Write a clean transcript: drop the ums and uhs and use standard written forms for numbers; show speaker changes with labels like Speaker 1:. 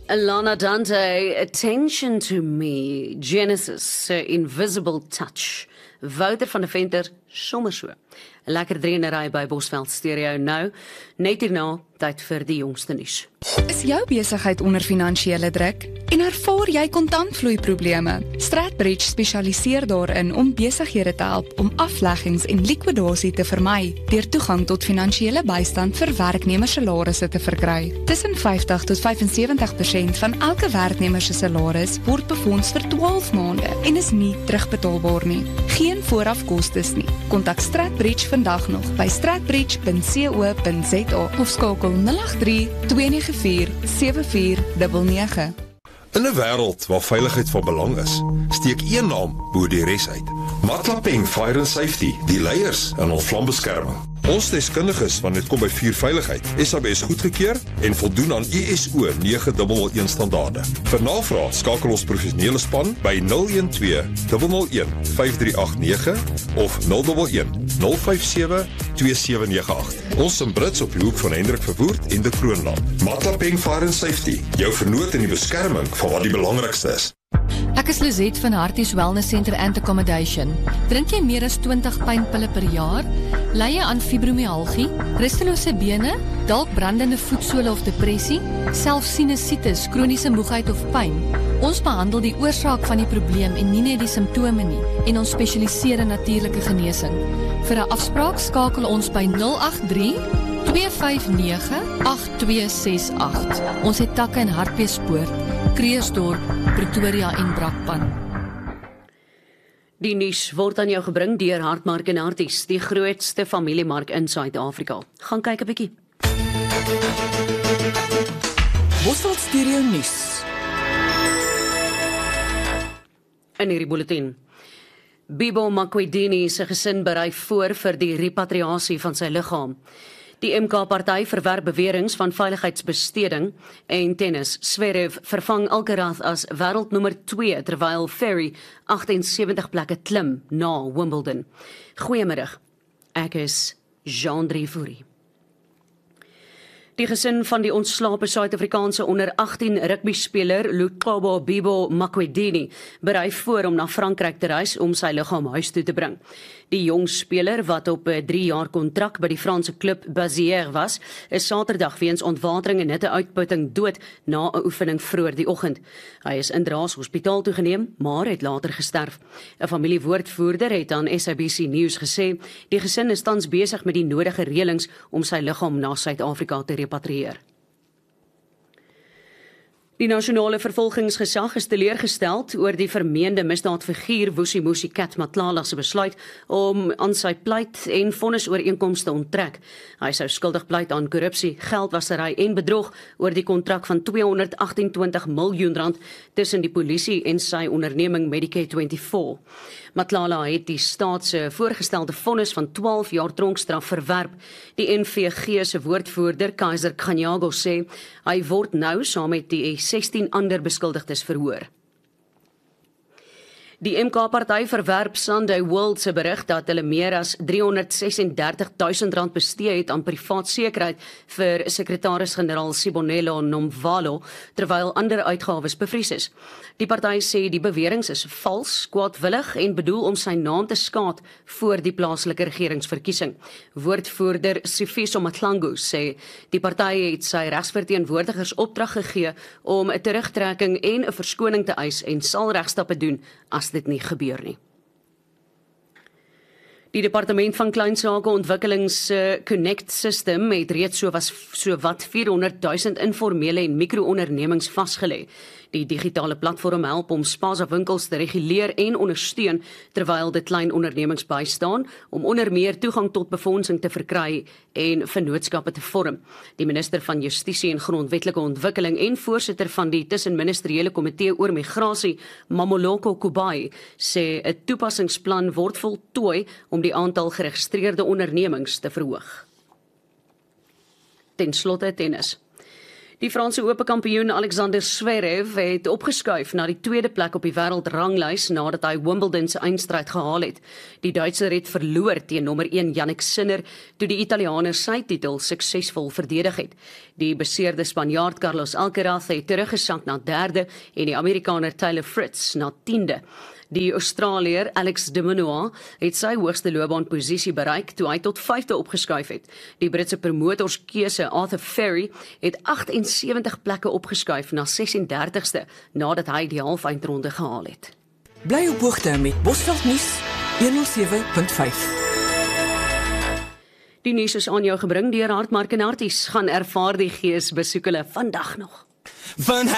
Speaker 1: Lana Dante, Attention to Me, Genesis, Invisible Touch, Wouter van der Venter, sommer so. Lekker drienery by Bosveld Stereo nou, net hierna, tyd vir die jongste nuus.
Speaker 2: Is jou besigheid onder finansiële druk? En ervaar jy kontantvloeiprobleme? Stratbridge spesialiseer daarin om besighede te help om afleggings en likwidasie te vermy deur toegang tot finansiële bystand vir werknemersalarisse te verkry. Tussen 50 tot 75% van elke werknemer se salaris word befonds vir 12 maande en is nie terugbetaalbaar nie. Geen vooraf kostes nie. Kontak Stratbridge vandag nog by stratbridge.co.za of skakel 083 294 7499.
Speaker 3: In 'n wêreld waar veiligheid van belang is, steek een naam bo die res uit. Matlapeng Fire and Safety, die leiers in ons vlambeskerming. Ons deskundiges wanneer dit kom by vuurveiligheid, SABS goedgekeur en voldoen aan ISO 9001 standaarde. Vir navraag skakel ons professionele span by 012 001 5389 of 011 057 2798. Ons in Brits op die hoek van Hendrik Verwoerd en de Kroonland. Matlapeng Fire and Safety, jou vernoot in die beskerming van wat die belangrikste is.
Speaker 4: Ek is Lizet van Harties Wellness Center and Accommodation. Drink jy meer as 20 pynpille per jaar? Ly jy aan fibromyalgie, rustelose bene, dalk brandende voetsole of depressie, selfs sinusitis, kroniese moegheid of pyn? Ons behandel die oorsaak van die probleem en nie net die simptome nie, en ons spesialiseer in natuurlike genesing. Vir 'n afspraak skakel ons by 083 259 8268. Ons het takke in Hartbeespoort, Kreersdorp, Pretoria en Brakpan.
Speaker 1: Die nuus word aan jou gebring deur Hartmark en Harties, die grootste familiemark in Suid-Afrika. Gaan kyk 'n bietjie.
Speaker 5: Bosveld Stereo nuus.
Speaker 1: In hierdie bulletin. Bibo Makwedini se gesin berei voor vir die repatriasie van sy liggaam. Die MK-party verwerp beweringe van veiligheidsbesteding en tennis. Zverev vervang Alcaraz as wêreldnommer 2 terwyl Ferry 78 plekke klim na Wimbledon. Goeiemiddag. Ek is Jean-Drie Fourie. Die gesin van die ontslape Suid-Afrikaanse onder 18 rugbyspeler Luqabo Bibo Makwedini berei voor om na Frankryk te reis om sy liggaam huis toe te bring. Die jong speler wat op 'n 3-jaar kontrak by die Franse klub Bazière was, is Saterdag weens ontwatering en hitteuitputting dood na 'n oefening vroeër die oggend. Hy is in Draas Hospitaal toegeneem, maar het later gesterf. 'n Familiewoordvoerder het aan SABC News gesê, die gesin is tans besig met die nodige reëlings om sy liggaam na Suid-Afrika te repatrieer. Die nasionale vervolgingsgesag is teleurgestel oor die vermeende misdaadfiguur Vusimusi Kat Matlala se besluit om aan sy pleit en vonnisooreenkomste te onttrek. Hy sou skuldig pleit aan korrupsie, geldwasery en bedrog oor die kontrak van R228 miljoen tussen die polisie en sy onderneming Medicare24. Matlala het die staat se voorgestelde vonnis van 12 jaar tronkstraf verwerp. Die NVG se woordvoerder, Kaiser Kganyago, sê hy word nou saam met die 16 ander beskuldigdes verhoor. Die MK-party verwerp Sunday World se berig dat hulle meer as R336 000 bestee het aan privaat sekerheid vir sekretaris-generaal Sibonelo Nomvalo, terwyl ander uitgawes bevries is. Die party sê die beweringe is vals, kwaadwillig en bedoel om sy naam te skaad voor die plaaslike regeringsverkiesing. Woordvoerder Sifiso Matlangu sê die party het sy regsverteenwoordigers opdrag gegee om 'n terugtrekking en 'n verskoning te eis en sal regstappe doen as dit nie gebeur nie. Die Departement van Kleinsake Ontwikkeling se Connect System het reeds sowat 400 000 informele en mikroondernemings vasgelê. Die digitale platform help om spaza winkels te reguleer en ondersteun terwyl dit klein ondernemings bystaan om onder meer toegang tot befondsing te verkry en vennootskappe te vorm. Die minister van Justisie en Grondwetlike Ontwikkeling en voorsitter van die tussenministeriële komitee oor migrasie, Mamoloko Kubai, sê 'n toepassingsplan word voltooi om die aantal geregistreerde ondernemings te verhoog. Ten slotte tennis. Die Franse ope kampioen Alexander Zverev het opgeskuif na die tweede plek op die wêreldranglys nadat hy Wimbledon se eindstryd gehaal het. Die Duitser het verloor teen nommer 1 Jannik Sinner toe die Italiaaner sy titel suksesvol verdedig het. Die beseerde Spanjaard Carlos Alcaraz het teruggesak na 3de en die Amerikaner Taylor Fritz na 10de. Die Australiër Alex de Minaur het sy hoogste loopbaanposisie bereik toe hy tot 5de opgeskuif het. Die Britse promotorskeuse Arthur Ferry het 78 plekke opgeskuif na 36ste nadat hy die halfeindronde gehaal het.
Speaker 5: Bly op hoogte met Bosveld Nuus 107.5.
Speaker 1: Die nuus is aan jou gebring deur Hartmark en Harties. Gaan ervaar die gees, besoek hulle vandag nog.
Speaker 6: Van